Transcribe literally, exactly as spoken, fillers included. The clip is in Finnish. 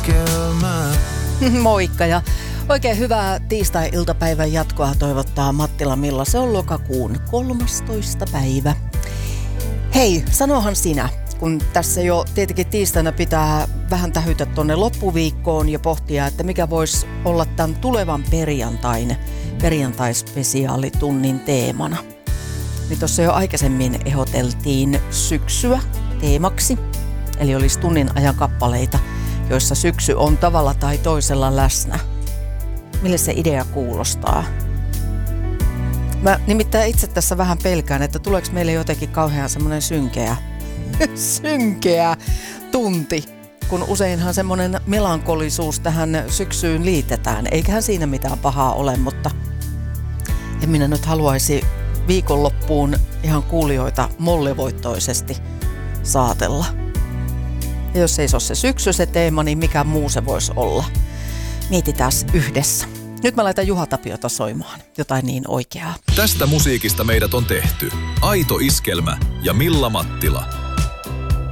iskelmä. Moikka ja oikein hyvää tiistai-iltapäivän jatkoa toivottaa Mattila Milla. Se on lokakuun kolmastoista päivä. Hei, sanohan sinä, kun tässä jo tietenkin tiistaina pitää vähän tähytä tonne loppuviikkoon ja pohtia, että mikä voisi olla tämän tulevan perjantain, perjantai-spesiaalitunnin teemana. Niin tuossa jo aikaisemmin ehdoteltiin syksyä teemaksi, eli olisi tunnin ajan kappaleita, joissa syksy on tavalla tai toisella läsnä. Mille se idea kuulostaa? Mä nimittäin itse tässä vähän pelkään, että tuleeko meille jotenkin kauhean semmoinen synkeä, synkeä tunti, kun useinhan semmoinen melankolisuus tähän syksyyn liitetään. Eiköhän siinä mitään pahaa ole, mutta en minä nyt haluaisi viikonloppuun ihan kuulijoita mollivoittoisesti saatella. Ja jos ei se ole se syksy se teema, niin mikä muu se voisi olla? Mietitään yhdessä. Nyt mä laitan Juha Tapiota soimaan. Jotain niin oikeaa. Tästä musiikista meidät on tehty Aito Iskelmä ja Milla Mattila.